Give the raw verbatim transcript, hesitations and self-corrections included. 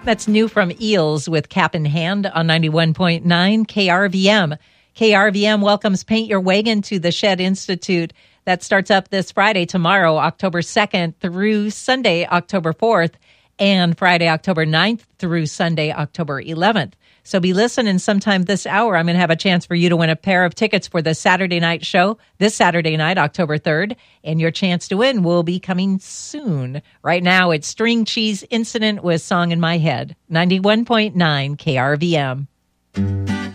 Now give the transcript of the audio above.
That's new from Eels with Cap in Hand on ninety-one point nine K R V M. K R V M welcomes Paint Your Wagon to the Shed Institute. That starts up this Friday, tomorrow, October second, through Sunday, October fourth, and Friday, October ninth, through Sunday, October eleventh. So be listening sometime this hour. I'm going to have a chance for you to win a pair of tickets for the Saturday night show this Saturday night, October third. And your chance to win will be coming soon. Right now, it's String Cheese Incident with Song in My Head. ninety-one point nine K R V M.